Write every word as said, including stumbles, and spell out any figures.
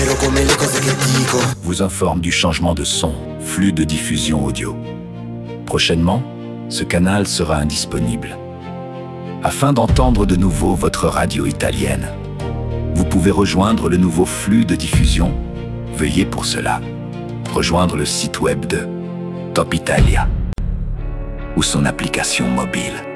vero come le cose che dico. Vous informe du changement de son, flux de diffusion audio. Prochainement, ce canal sera indisponible. Afin d'entendre de nouveau votre radio italienne, vous pouvez rejoindre le nouveau flux de diffusion. Veuillez pour cela rejoindre le site web de Top Italia ou son application mobile.